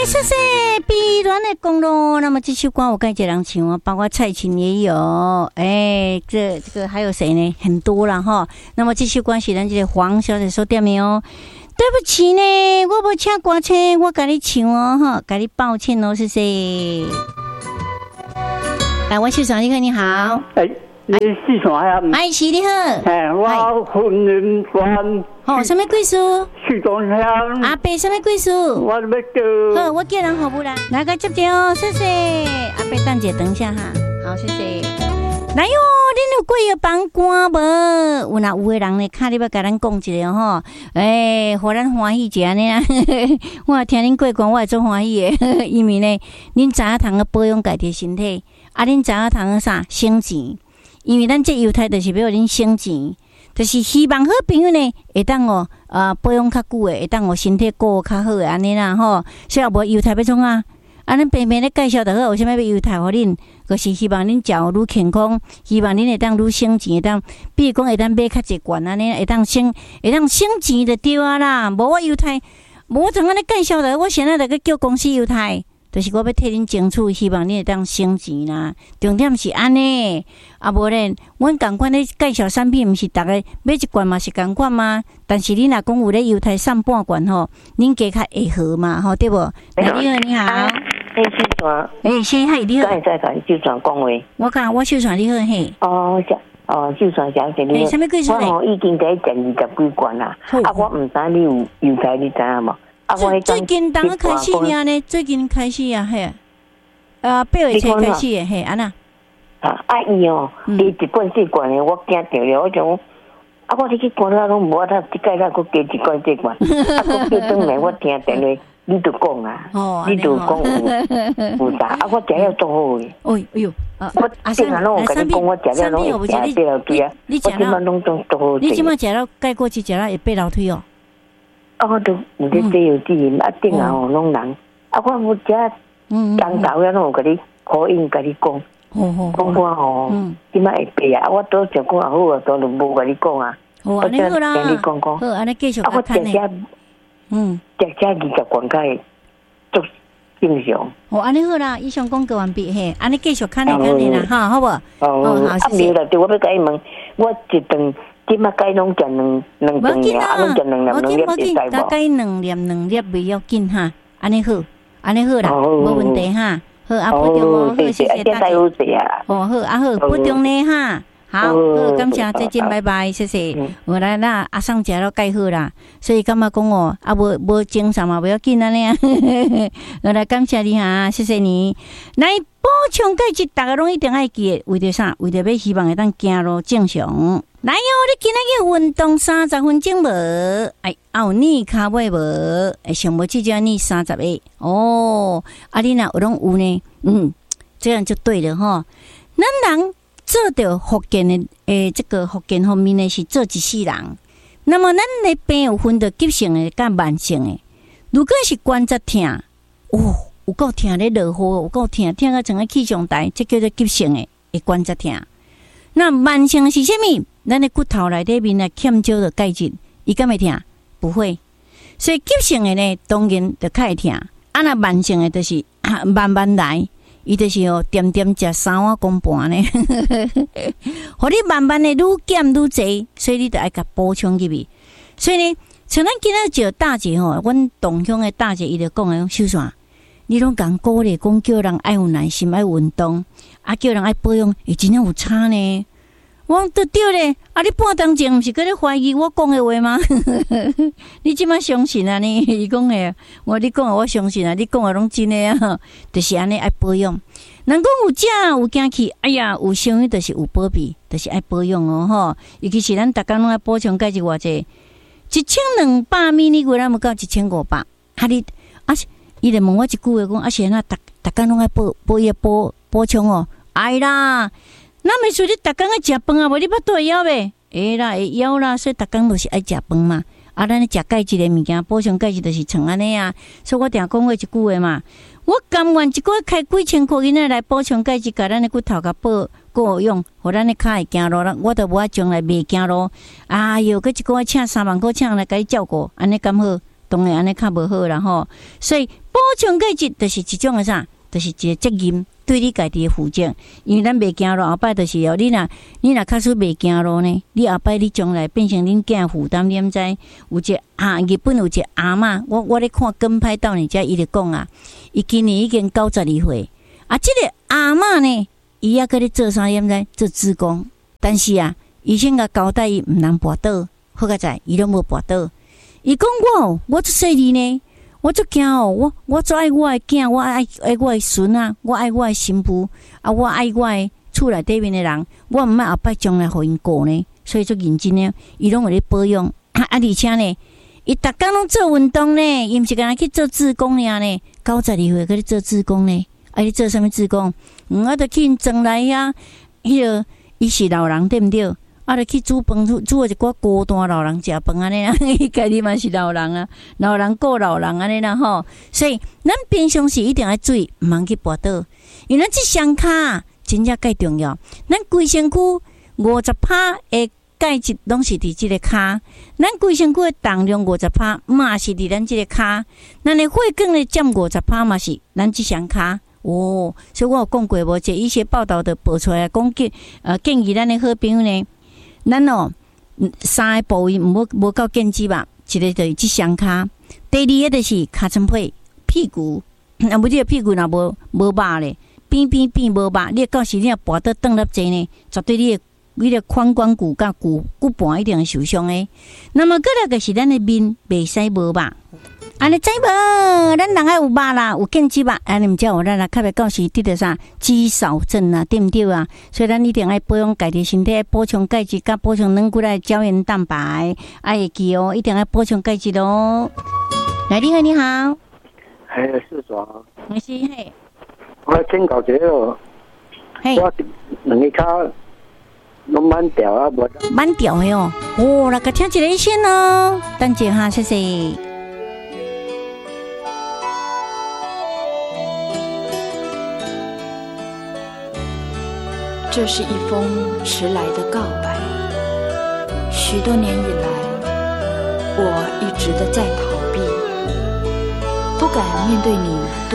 谢谢碧鸾的公路。那么这首歌我跟一个人唱啊，包括蔡琴也有，这个还有谁呢？很多了哈。那么这首歌是咱这个黄小姐所点的哦。对不起呢，我无请歌车，我跟你唱哦哈，跟你抱歉哦，谢谢。来，我秀爽你好，你好。 你是啥呀？ 是你好。 我婚姻观。 好，什么贵书？ 许东乡。 阿伯，什么贵书？ 我要叫。 好，我叫人服务啦。来个接电哦，谢谢。阿伯，等姐等一下哈。好，谢谢。来哟，恁有过要帮歌无？有哪有的人呢？卡你要甲咱讲一下吼，互咱欢喜一下呢。我听恁过歌，我会做欢喜的，因为呢，恁知影通保养家己身体，恁知影通啥省钱，因为咱这犹太就是要恁省钱，就是希望好朋友呢会当保养较久的，会当身体顾较好的安尼啦吼。所以无犹太要创啊？咱平平咧介绍就好，为什么要犹太互恁？就是希望恁食愈健康，希望恁会当愈省钱，会当，比如讲会当买较济罐安尼，会当省钱就对啊啦。无我犹太，无我怎安尼介绍的？我现在就去叫公司犹太，就是我要替恁争取，希望恁会当省钱啦。重点是安尼，无咧，阮共款咧介绍产品，毋是逐个买一罐嘛是共款吗？但是恁若讲有咧犹太送半罐吼，恁加较会好嘛吼，对无？你好，你好。秀传，你好。 再秀传讲话。 我秀传你好嘿。 秀传小姐你好。 什么贵数嘞？ 我已经在食20几罐啦。我唔知你有犹太，你知影无？ 最近当个开始呢？最近开始啊，嘿。8月初开始的嘿，安那。 伊哦，你1罐4罐的，我惊着了，我讲。我你去罐啦，拢无他即届啦，佮加1罐4罐，佮叫转来，我听电话，你就讲啊，你就讲有啥？我食了做好诶。 哎呦， 我正常拢有甲你讲，我食了拢会食8楼梯啊。我即摆拢做好。 你即摆食了，盖过去食了会8楼梯哦。 我都有咧这有经验，顶下吼拢人，我无食，当头了拢有甲你口音甲你讲。讲我吼，即摆会白啊！我都想讲好啊，都无甲你讲啊。 安尼好啦， 跟你讲讲。 好，安尼继续我食20罐开，足正常。 安尼好啦，以上广告完毕嘿，安尼继续看你啦，哈，好无？ 好，谢谢。我要甲伊问，我一顿即摆该拢食两顿呀，拢食两粒，会使无？ 大概2粒袂要紧哈，安尼好啦，无问题哈。好，保重哦，好，谢谢大家。好，保重呢哈。好，感谢，再见，拜拜，谢谢。我来啦，阿桑食了介好啦，所以感觉讲哦，无精神嘛，不要紧啊呢。我来感谢你哈，谢谢你。来补充钙质，大家拢一定爱记，为着啥？为着要希望会当行路正常。来哟，你今仔日运动30分钟无？有你骹尾无？上无至少你30个哦。你若有拢有呢？这样就对了哈。咱人做到福建的这个福建方面呢是做一世人。那么咱的病有分到急性的甲慢性的。如果是关节痛，有够痛咧落雨，有够痛到整个气象台，这叫做急性的关节痛。那慢性是啥物？咱的骨头内底面欠少的钙质，伊敢会痛？不会。所以急性的呢，当然就较会痛。那慢性的就是慢慢来，伊就是点点食3碗公盘呢。互你慢慢的愈减愈济，所以你就爱甲补充入去。所以呢，像咱今仔就大姐吼，阮同乡的大姐伊就讲诶，秀山，你拢讲鼓励讲叫人爱有耐心，爱运动，叫人爱保养，真正有差呢。我都对咧，你半当前毋是搁咧怀疑我讲的话吗？你即摆相信啊？你讲的，你讲的我相信啊！你讲的拢真的啊，就是安尼爱保养。人讲有食有惊气，有伤于就是有保庇，就是爱保养哦吼。尤其是咱逐工拢爱补充钙质偌济，1200 mg 咱无到1500。伊就问我一句话讲，是那逐工拢爱补充哦，爱啦。那没说你逐工爱食饭啊，无你巴肚会枵呗？会啦，会枵啦，所以逐工就是爱食饭嘛。咱咧食钙质的物件，补充钙质就是像安尼啊。所以我定讲过一句话嘛，我甘愿一个月开几千块银来补充钙质，甲咱的骨头甲够用，互咱的脚会行路啦。我都无爱将来袂行路。搁一个月请3万块请来甲你照顾，安尼敢好？ 当然安尼较无好啦吼。所以补充钙质就是一种的啥，就是一个责任。对你家己的负责，因为咱袂行路，后摆就是哦，你若确实袂行路呢，你后摆你将来变成恁囝负担，你毋知有一个日本有一个阿嬷，我咧看跟拍到你遮，伊就讲啊，伊今年已经92岁，即个阿嬷呢，伊也搁咧做啥？你毋知做志工，但是啊，医生甲交代伊毋能跋倒，好佳在伊拢无跋倒，伊讲我做细腻呢。我足惊哦！我最爱我的囝，我爱我的孙啊，我爱我的新妇啊，我爱我的厝内底面的人，我毋爱后摆将来互因过呢，所以足认真呢，伊拢有咧保养而且呢，伊逐工拢做运动呢，伊毋是干那去做志工尔呢，92岁去做志工呢，你做啥物志工？我着去因庄内啊，迄个伊是老人对毋对？就去煮饭，煮一寡孤单老人食饭安尼啊，伊家己嘛是老人啊，老人顾老人安尼啦吼。所以咱平常时一定要注意，毋通去跋倒，因为咱这双骹真正介重要。咱规身躯50%的钙质拢是伫即个骹，咱规身躯的重量50%嘛是伫咱即个骹，咱的血管的占50%嘛是咱这双骹。所以我有讲过无？这医学报道的报出来讲建议咱的好朋友呢。咱三个部位无够建基吧，一个就是即双骹，第二个就是尻川皮、屁股，不这个屁股若无肉咧，边无肉，你到时你若跋倒转落坐呢，绝对你的髋关节甲骨盘一定会受伤诶。那么过来就是咱的面袂使无肉。安尼知无？咱人爱有肉啦，有建基吧？安尼毋才有咱较袂到时得着啥肌少症啊，对毋对啊？所以咱一定爱保养家己身体，补充钙质，甲补充软骨的胶原蛋白，会记哦，一定要补充钙质哦。来，你好，你好。 是啥？ 我是嘿。 我请教一个，我两个脚拢慢调啊，无。 慢调的哦，来个听一个先哦，等者哈，谢谢。 这是一封迟来的告白。许多年以来，我一直的在逃避，不敢面对你